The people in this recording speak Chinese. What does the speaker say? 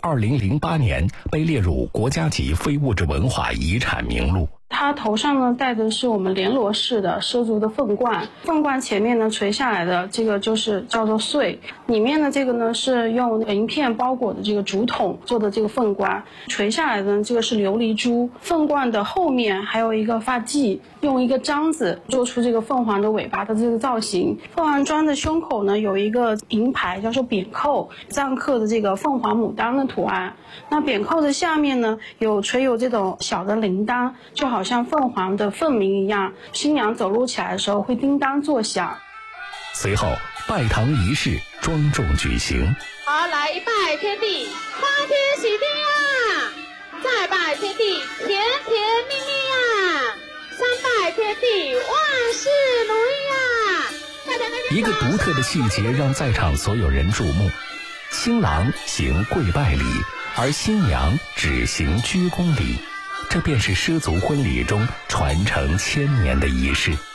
2008年被列入国家级非物质文化遗产名录。 他头上呢戴的是我们莲罗式的畲族的凤冠，凤冠前面呢垂下来的这个就是叫做穗，里面的这个呢是用银片包裹的这个竹筒做的这个凤冠，垂下来的这个是琉璃珠。凤冠的后面还有一个发髻，用一个章子做出这个凤凰的尾巴的这个造型。凤凰装的胸口呢有一个银牌叫做扁扣，上刻的这个凤凰牡丹的图案。那扁扣的下面呢垂有这种小的铃铛，就好像凤凰的凤鸣一样，新娘走路起来的时候会叮当作响。 随后拜堂仪式庄重举行。 好，来一拜天地，欢天喜地啊！再拜天地，甜甜蜜蜜啊！三拜天地，万事如意啊！ 一个独特的细节让在场所有人注目，新郎行跪拜礼，而新娘只行鞠躬礼，这便是畲族婚礼中传承千年的仪式。